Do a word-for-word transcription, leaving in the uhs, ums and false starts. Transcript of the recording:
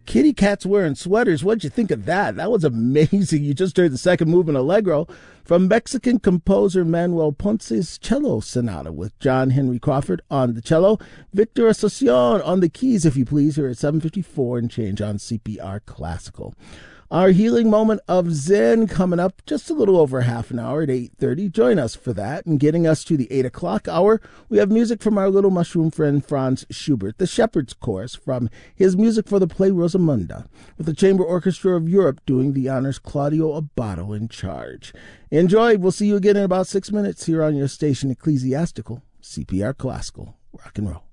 Kitty cats wearing sweaters. What'd you think of that? That was amazing. You just heard the second movement, Allegro, from Mexican composer Manuel Ponce's Cello Sonata with John Henry Crawford on the cello, Victor Asuncion on the keys, if you please, here at seven fifty-four and change on C P R Classical. Our healing moment of Zen coming up just a little over half an hour at eight thirty. Join us for that. And getting us to the eight o'clock hour, we have music from our little mushroom friend Franz Schubert, the Shepherd's Chorus from his music for the play Rosamunda, with the Chamber Orchestra of Europe doing the honors, Claudio Abbado in charge. Enjoy. We'll see you again in about six minutes here on your station Ecclesiastical, C P R Classical, Rock and Roll.